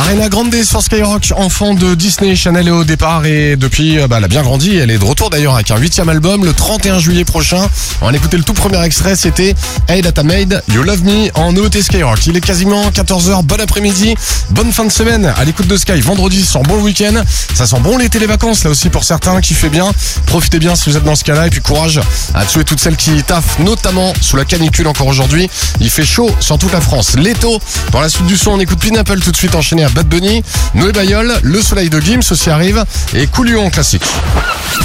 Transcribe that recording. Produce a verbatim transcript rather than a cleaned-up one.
Ariana Grande sur Skyrock, enfant de Disney Channel au départ et depuis bah, elle a bien grandi, elle est de retour d'ailleurs avec un huitième album le trente et un juillet prochain. On va écouter le tout premier extrait, c'était Hey That I Made You Love Me en nouveauté Skyrock. Il est quasiment quatorze heures, bon après-midi, bonne fin de semaine à l'écoute de Sky. Vendredi ça sent bon le week-end, ça sent bon l'été, les vacances là aussi pour certains, qui fait bien. Profitez bien si vous êtes dans ce cas-là et puis courage à tous et toutes celles qui taffent, notamment sous la canicule encore aujourd'hui. Il fait chaud sur toute la France. Leto, dans la suite du son, on écoute Pineapple tout de suite enchaîné à Bad Bunny, Noé Bayol, Le Soleil de Gims aussi arrive et Coulion classique.